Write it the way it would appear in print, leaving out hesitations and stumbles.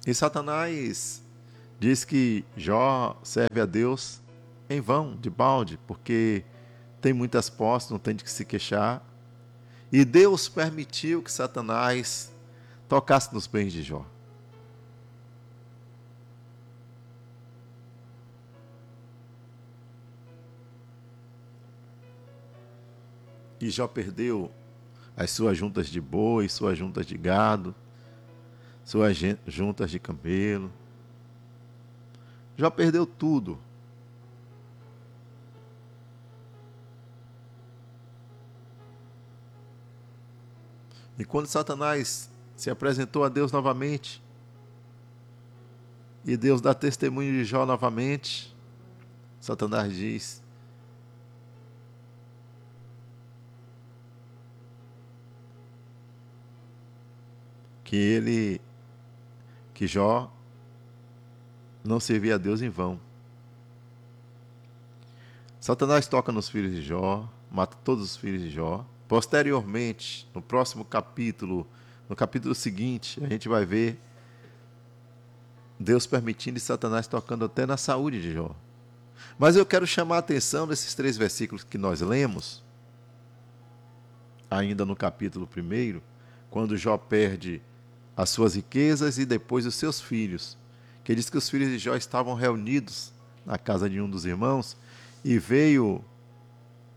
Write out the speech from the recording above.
E Satanás diz que Jó serve a Deus em vão, de balde, porque tem muitas posses, não tem de que se queixar. E Deus permitiu que Satanás tocasse nos bens de Jó. E Jó perdeu as suas juntas de boi, suas juntas de gado, suas juntas de camelo. Jó perdeu tudo. E quando Satanás se apresentou a Deus novamente, e Deus dá testemunho de Jó novamente, Satanás diz que que Jó não servia a Deus em vão. Satanás toca nos filhos de Jó, mata todos os filhos de Jó. Posteriormente, no próximo capítulo, no capítulo seguinte, a gente vai ver Deus permitindo e Satanás tocando até na saúde de Jó. Mas eu quero chamar a atenção desses 3 versículos que nós lemos, ainda no capítulo 1, quando Jó perde as suas riquezas e depois os seus filhos, que diz que os filhos de Jó estavam reunidos na casa de um dos irmãos e veio